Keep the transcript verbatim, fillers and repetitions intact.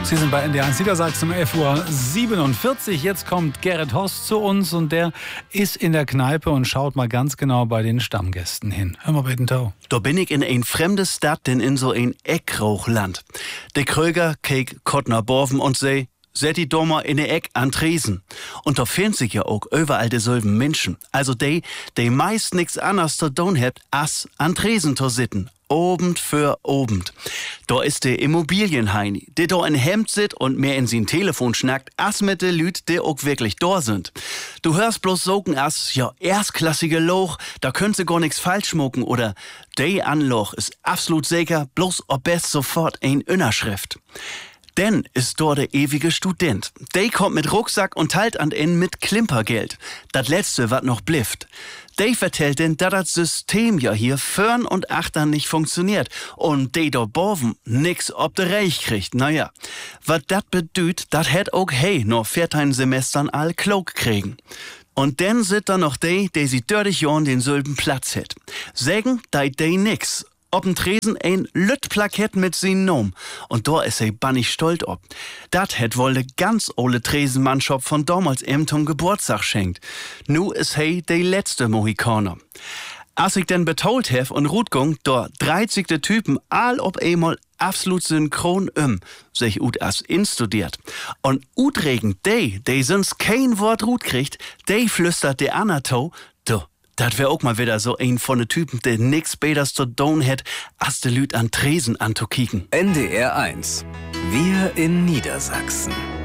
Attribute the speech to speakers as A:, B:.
A: Sie sind bei N D R eins Niedersachsen um elf Uhr siebenundvierzig. Jetzt kommt Gerrit Horst zu uns und der ist in der Kneipe und schaut mal ganz genau bei den Stammgästen hin. Hör mal bei den Tau.
B: Da bin ich in ein fremde Stadt, denn in so ein Eckrochland. Der Kröger keek Kottner Borven und sei, Seht die Dommer in der Eck an Tresen. Und da finden sich ja auch überall dieselben Menschen. Also die, die meist nix anderes zu tun hat, als an Tresen zu sitten. Obend für obend. Da ist der Immobilienheini, der da in Hemd sitzt und mehr in sein Telefon schnackt, as mit de Lüt, die auch wirklich da sind. Du hörst bloß sogen as, ja, erstklassige Loch, da könnt sie gar nix falsch mucken oder de Anloch ist absolut sicher, bloß ob best sofort ein Innerschrift. Denn ist dort der ewige Student. Der kommt mit Rucksack und teilt an ihn mit Klimpergeld. Das letzte, wat noch blifft. Der vertellt denn, dass das System ja hier vorn und achtern nicht funktioniert. Und der da boven nix ob de Reich kriegt. Naja, wat dat bedüht, dat hätt auch hey noch vierzehn Semestern all klug kriegen. Und dann sit da noch der, der sie dördig Jahren den selben Platz hätt. Sägen, dei de nix. Ob'n Tresen ein Lütt-Plakett mit sin Nom. Und da is er bannig stolz ob. Dat het wohl de ganz ole Tresenmannschap von damals ihm zum Geburtstag schenkt. Nu is he de letzte Mohikaner. Als ich denn betolt hef und Rutgung, da dreht sich de Typen all ob einmal absolut synchron um, sich ut as instudiert. Und utregen de, de sonst kein Wort Rut kriegt, de flüstert de Anato, du. Das wär auch mal wieder so ein von den Typen, der nix Beters zu tun hätt, als de Lüt an Tresen anzukicken.
C: N D R eins. Wir in Niedersachsen.